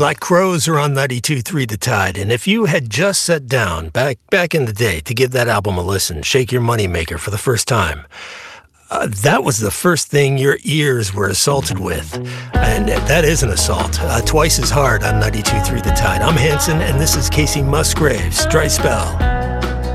Like Crows are on 92.3 The Tide, and if you had just sat down back in the day to give that album a listen, Shake Your Moneymaker, for the first time, that was the first thing your ears were assaulted with. And that is an assault. Twice as hard on 92.3 The Tide. I'm Hanson, and this is Casey Musgraves, Dry Spell.